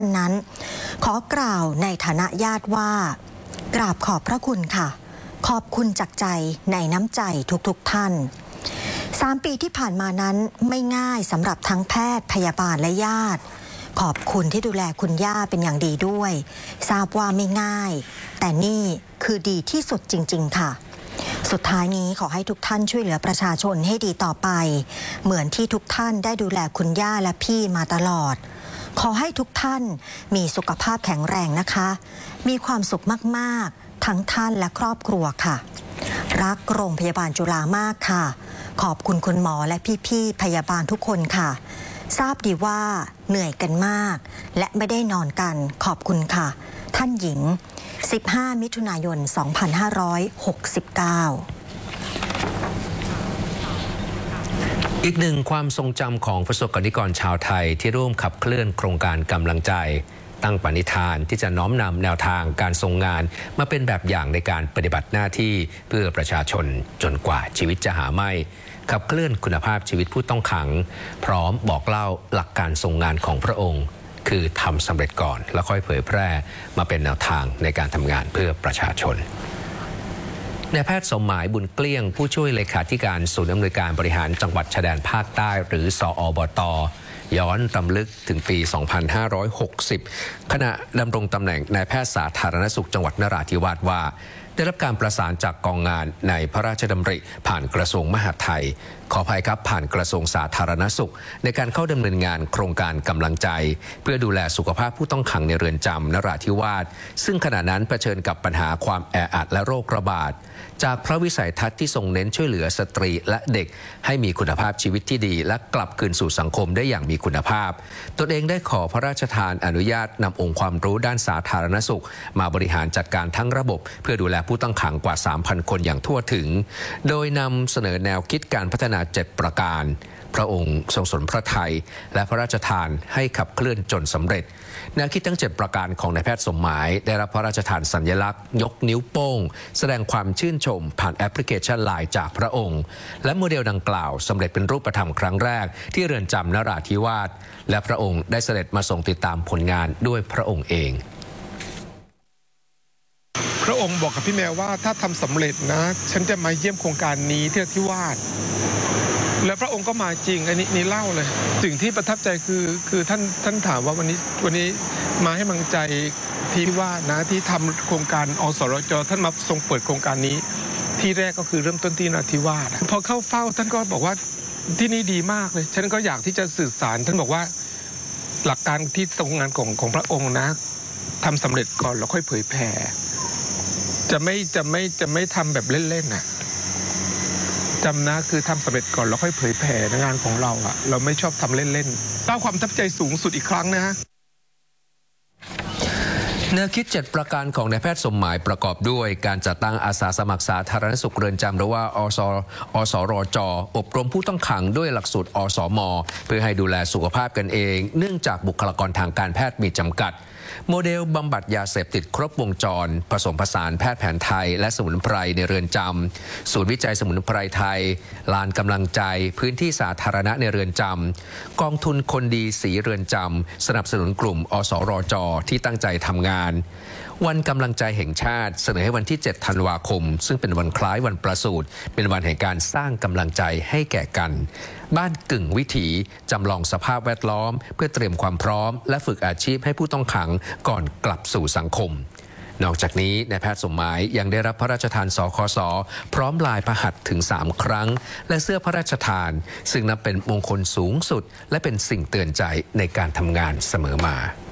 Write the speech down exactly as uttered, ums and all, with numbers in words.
นั้นขอกล่าวในฐานะญาติว่ากราบขอบพระคุณค่ะขอบคุณจากใจในน้ำใจทุกๆท่านสามปีที่ผ่านมานั้นไม่ง่ายสำหรับทั้งแพทย์พยาบาลและญาติขอบคุณที่ดูแลคุณย่าเป็นอย่างดีด้วยทราบว่าไม่ง่ายแต่นี่คือดีที่สุดจริงๆค่ะสุดท้ายนี้ขอให้ทุกท่านช่วยเหลือประชาชนให้ดีต่อไปเหมือนที่ทุกท่านได้ดูแลคุณย่าและพี่มาตลอดขอให้ทุกท่านมีสุขภาพแข็งแรงนะคะมีความสุขมากๆทั้งท่านและครอบครัวค่ะรักโรงพยาบาลจุฬามากค่ะขอบคุณคุณหมอและพี่ๆพยาบาลทุกคนค่ะทราบดีว่าเหนื่อยกันมากและไม่ได้นอนกันขอบคุณค่ะท่านหญิงสิบห้ามิถุนายนสองพันห้าร้อยหกสิบเก้าอีกหนึ่งความทรงจำของประสบกนิกรชาวไทยที่ร่วมขับเคลื่อนโครงการกำลังใจตั้งปณิธานที่จะน้อมนำแนวทางการทรงงานมาเป็นแบบอย่างในการปฏิบัติหน้าที่เพื่อประชาชนจนกว่าชีวิตจะหาไม่ขับเคลื่อนคุณภาพชีวิตผู้ต้องขังพร้อมบอกเล่าหลักการทรงงานของพระองค์คือทำสำเร็จก่อนแล้วค่อยเผยแพร่มาเป็นแนวทางในการทำงานเพื่อประชาชนนายแพทย์สมหมายบุญเกลี้ยงผู้ช่วยเลขาธิการศูนย์อำนวยการบริหารจังหวัดชายแดนภาคใต้หรือสอบต.ย้อนรำลึกถึงปี สองพันห้าร้อยหกสิบ ขณะดำรงตำแหน่งนายแพทย์สาธารณสุขจังหวัดนราธิวาสว่าได้รับการประสานจากกองงานในพระราชดำริผ่านกระทรวงมหาดไทยขออภัยครับผ่านกระทรวงสาธารณสุขในการเข้าดำเนินงานโครงการกำลังใจเพื่อดูแลสุขภาพผู้ต้องขังในเรือนจำนราธิวาสซึ่งขณะนั้นเผชิญกับปัญหาความแออัดและโรคระบาดจากพระวิสัยทัศน์ที่ทรงเน้นช่วยเหลือสตรีและเด็กให้มีคุณภาพชีวิตที่ดีและกลับคืนสู่สังคมได้อย่างมีคุณภาพตนเองได้ขอพระราชทานอนุญาตนำองค์ความรู้ด้านสาธารณสุขมาบริหารจัดการทั้งระบบเพื่อดูแลผู้ต้องขังกว่า สามพัน คนอย่างทั่วถึงโดยนำเสนอแนวคิดการพัฒนาเจ็ดประการพระองค์ทรงสนพระทัยและพระราชทานให้ขับเคลื่อนจนสำเร็จแนวคิดทั้งเจ็ดประการของนายแพทย์สมหมายได้รับพระราชทานสัญลักษณ์ยกนิ้วโป้งแสดงความชื่นชมผ่านแอปพลิเคชัน ไลน์ จากพระองค์และโมเดลดังกล่าวสำเร็จเป็นรูปธรรมครั้งแรกที่เรือนจำนราธิวาสและพระองค์ได้เสด็จมาทรงติดตามผลงานด้วยพระองค์เองพระองค์บอกกับพี่แมวว่าถ้าทำสำเร็จนะฉันจะมาเยี่ยมโครงการนี้ที่นราธิวาสแล้วพระองค์ก็มาจริงอันนี้นี่เล่าเลยสิ่งที่ประทับใจคือคือท่านท่านถามว่าวันนี้วันนี้มาให้กำลังใจที่ว่านะที่ทำโครงการอสรจท่านมาทรงเปิดโครงการนี้ที่แรกก็คือเริ่มต้นที่นราธิวาสพอเข้าเฝ้าท่านก็บอกว่าที่นี่ดีมากเลยฉันก็อยากที่จะสื่อสารท่านบอกว่าหลักการที่ทรงงานของของพระองค์นะทำสำเร็จก่อนแล้วค่อยเผยแผ่จะไม่จะไม่จะไม่ทำแบบเล่นๆน่ะจำนะคือทำสำเร็จก่อนแล้วค่อยเผยแผ่งานของเราอะเราไม่ชอบทำเล่นๆสร้างความทับใจสูงสุดอีกครั้งนะฮะแนวคิดเจ็ดประการของนายแพทย์สมหมายประกอบด้วยการจัดตั้งอาสาสมัครสาธารณสุขเรือนจำหรือว่าอสอสรจอบรมผู้ต้องขังด้วยหลักสูตรอสมเพื่อให้ดูแลสุขภาพกันเองเนื่องจากบุคลากรทางการแพทย์มีจำกัดโมเดลบำบัดยาเสพติดครบวงจรผสมผสานแพทย์แผนไทยและสมุนไพรในเรือนจำศูนย์วิจัยสมุนไพรไทยลานกำลังใจพื้นที่สาธารณะในเรือนจำกองทุนคนดีสีเรือนจำสนับสนุนกลุ่มอสรจที่ตั้งใจทำงานวันกำลังใจแห่งชาติเสนอให้วันที่เจ็ดธันวาคมซึ่งเป็นวันคล้ายวันประสูติเป็นวันแห่งการสร้างกำลังใจให้แก่กันบ้านกึ่งวิถีจำลองสภาพแวดล้อมเพื่อเตรียมความพร้อมและฝึกอาชีพให้ผู้ต้องขังก่อนกลับสู่สังคมนอกจากนี้นายแพทย์สมหมายยังได้รับพระราชทานสคสพร้อมลายพระหัตถ์ถึงสามครั้งและเสื้อพระราชทานซึ่งนับเป็นมงคลสูงสุดและเป็นสิ่งเตือนใจในการทำงานเสมอมา